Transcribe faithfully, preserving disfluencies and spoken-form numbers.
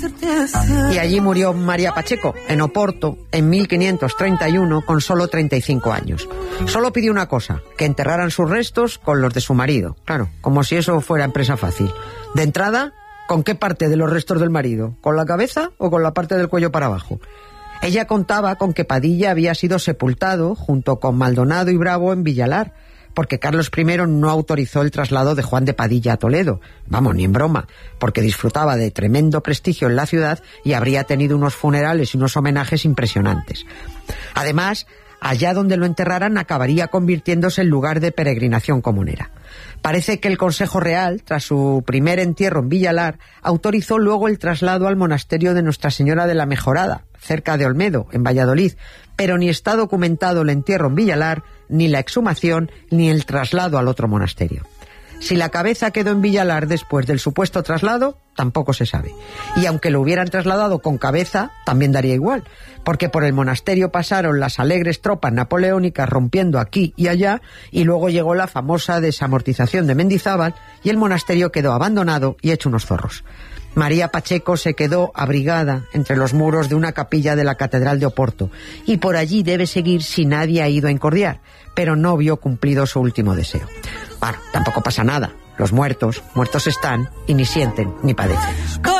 Y allí murió María Pacheco, en Oporto, en mil quinientos treinta y uno, con solo treinta y cinco años. Solo pidió una cosa, que enterraran sus restos con los de su marido. Claro, como si eso fuera empresa fácil. De entrada, ¿con qué parte de los restos del marido? ¿Con la cabeza o con la parte del cuello para abajo? Ella contaba con que Padilla había sido sepultado junto con Maldonado y Bravo en Villalar, porque Carlos primero no autorizó el traslado de Juan de Padilla a Toledo. Vamos, ni en broma, porque disfrutaba de tremendo prestigio en la ciudad y habría tenido unos funerales y unos homenajes impresionantes. Además, allá donde lo enterraran acabaría convirtiéndose en lugar de peregrinación comunera. Parece que el Consejo Real, tras su primer entierro en Villalar, autorizó luego el traslado al monasterio de Nuestra Señora de la Mejorada, cerca de Olmedo, en Valladolid, pero ni está documentado el entierro en Villalar, ni la exhumación, ni el traslado al otro monasterio. Si la cabeza quedó en Villalar después del supuesto traslado, tampoco se sabe. Y aunque lo hubieran trasladado con cabeza, también daría igual, porque por el monasterio pasaron las alegres tropas napoleónicas rompiendo aquí y allá, y luego llegó la famosa desamortización de Mendizábal, y el monasterio quedó abandonado y hecho unos zorros. María Pacheco se quedó abrigada entre los muros de una capilla de la Catedral de Oporto, y por allí debe seguir si nadie ha ido a incordiar, pero no vio cumplido su último deseo. Bueno, tampoco pasa nada. Los muertos, muertos están, y ni sienten ni padecen.